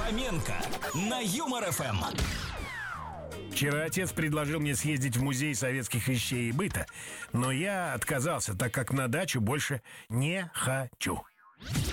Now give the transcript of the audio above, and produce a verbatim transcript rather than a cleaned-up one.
Фоменко на Юмор эф эм. Вчера отец предложил мне съездить в музей советских вещей и быта, но я отказался, так как на дачу больше не хочу.